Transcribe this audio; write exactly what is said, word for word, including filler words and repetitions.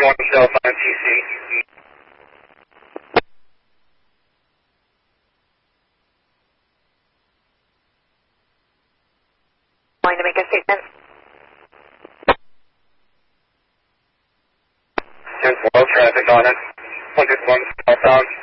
one Delta on T C. Going to make a statement. ten four traffic on it. one one southbound.